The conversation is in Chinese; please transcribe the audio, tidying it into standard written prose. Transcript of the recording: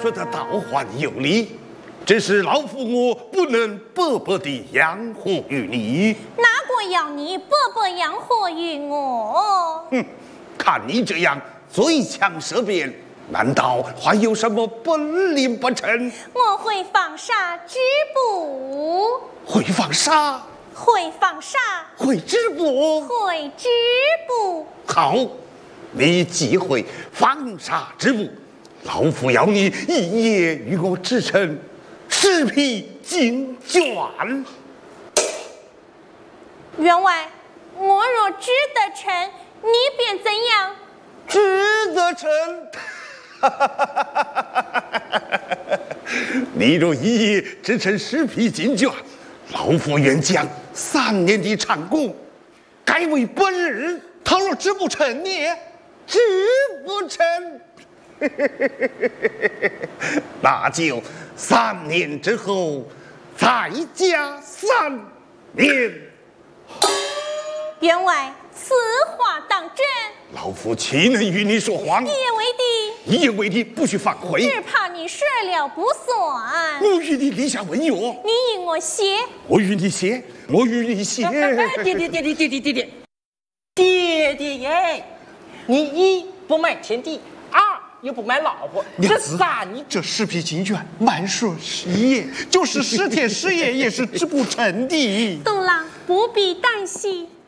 说的倒还有理，只是老夫我不能白白地养活于你。 哪个要你白白养活于我？ 哼，看你这样嘴枪舌辩，难道还有什么本领不成？ 我会放沙织布， 会放沙， 会放沙， 会织布， 会织布。 好，你既会放沙织布，老夫要你一夜与我织成10匹金绢。 员外，我若织得成，你便怎样？ 织得成。你若一夜织成10匹金绢，老夫愿将3年的长工改为本日。 倘若织不成呢？ 织不成，那就3年之后再加3年。 员外，此话当真？ 老夫岂能与你说谎？ 一言为敌。 一言为敌，不许反悔。 只怕你说了不算。 我与你立下文约。 你与我写。 我与你写。我与你写。 爹耶！你一不卖田地，二又不买老婆，这3你这10匹金绢，满说10夜，就是10天10夜也是织不成的。 东郎不必担心。